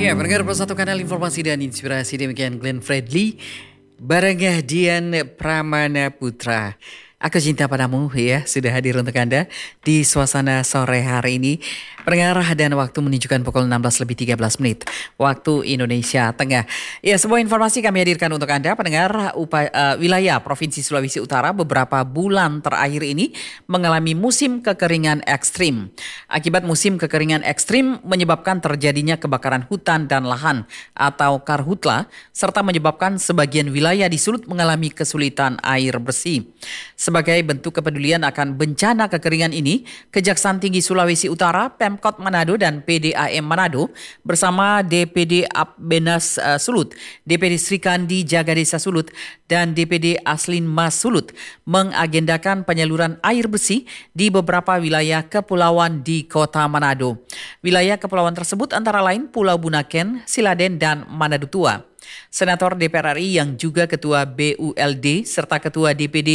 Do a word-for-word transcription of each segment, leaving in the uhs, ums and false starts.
Ya, pendengar Persatu Kanal Informasi dan Inspirasi, demikian Glenn Fredly barengnya Dian Pramana Putra. Aku cinta padamu ya, sudah hadir untuk Anda di suasana sore hari ini. Pendengar, dan waktu menunjukkan pukul enam belas lebih tiga belas menit waktu Indonesia Tengah. Ya, sebuah informasi kami hadirkan untuk Anda pendengar. Upaya, uh, wilayah Provinsi Sulawesi Utara beberapa bulan terakhir ini mengalami musim kekeringan ekstrim. Akibat musim kekeringan ekstrim menyebabkan terjadinya kebakaran hutan dan lahan atau karhutla, serta menyebabkan sebagian wilayah di Sulut mengalami kesulitan air bersih. Sebagai bentuk kepedulian akan bencana kekeringan ini, Kejaksaan Tinggi Sulawesi Utara, Pemkot Manado, dan P D A M Manado bersama D P D Apbenas uh, Sulut, D P D Sri Kandi Jaga Desa Sulut, dan D P D Aslin Mas Sulut mengagendakan penyaluran air bersih di beberapa wilayah kepulauan di Kota Manado. Wilayah kepulauan tersebut antara lain Pulau Bunaken, Siladen, dan Manado Tua. Senator D P R R I yang juga Ketua B U L D serta Ketua D P D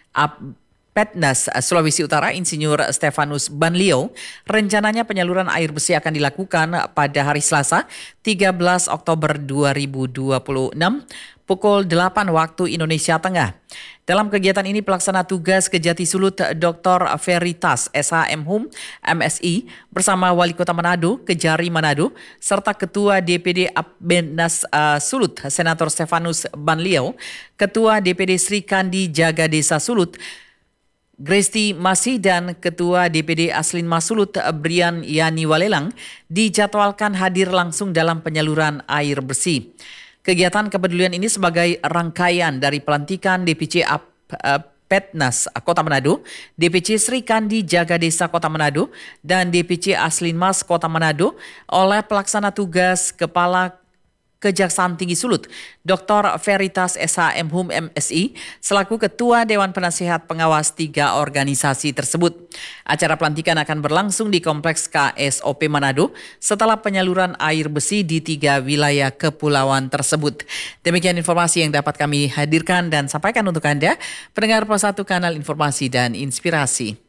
Apbenas Sulawesi Utara, Insinyur Stefanus Banlio, rencananya penyaluran air bersih akan dilakukan pada hari Selasa tiga belas Oktober dua ribu dua puluh enam pukul delapan waktu Indonesia Tengah. Dalam kegiatan ini pelaksana tugas Kejati Sulut Doktor Veritas S H M Hum M Si bersama Wali Kota Manado, Kejari Manado, serta Ketua D P D Apbenas uh, Sulut Senator Stefanus Banlio, Ketua D P D Sri Kandi Jaga Desa Sulut Gresti Masih, dan Ketua D P D Aslin Mas Sulut Brian Yani Walelang dijadwalkan hadir langsung dalam penyaluran air bersih. Kegiatan kepedulian ini sebagai rangkaian dari pelantikan D P C Apbenas Kota Manado, D P C Sri Kandi Jaga Desa Kota Manado, dan D P C Aslin Mas Kota Manado oleh pelaksana tugas Kepala Kejaksaan Tinggi Sulut, Doktor Veritas S H M Hum M Si, selaku Ketua Dewan Penasihat Pengawas tiga organisasi tersebut. Acara pelantikan akan berlangsung di Kompleks K S O P Manado setelah penyaluran air bersih di tiga wilayah kepulauan tersebut. Demikian informasi yang dapat kami hadirkan dan sampaikan untuk Anda, pendengar Persatu Kanal Informasi dan Inspirasi.